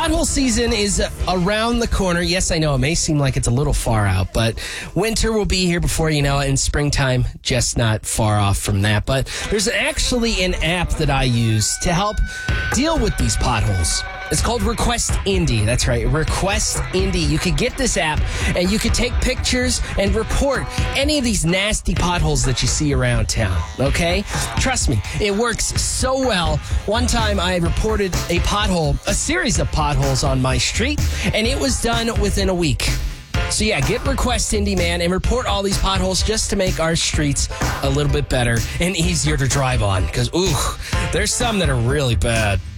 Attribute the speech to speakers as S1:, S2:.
S1: Pothole season is around the corner. Yes, I know it may seem like it's a little far out, but winter will be here before you know it, and springtime just not far off from that. But there's actually an app that I use to help deal with these potholes. It's called Request Indy. That's right, Request Indy. You could get this app and you could take pictures and report any of these nasty potholes that you see around town, okay? Trust me, it works so well. One time I reported a series of potholes on my street, and it was done within a week. So yeah, get Request Indy, man, and report all these potholes just to make our streets a little bit better and easier to drive on. Because, there's some that are really bad.